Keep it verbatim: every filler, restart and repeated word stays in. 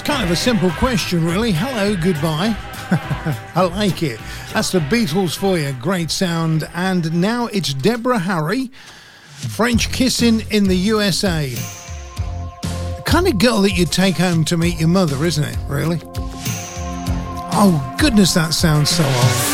Kind of a simple question, really. Hello, goodbye. I like it. That's the Beatles for you. Great sound. And now it's Deborah Harry, French Kissing in the U S A. The kind of girl that you'd take home to meet your mother, isn't it, really? Oh, goodness, that sounds so old.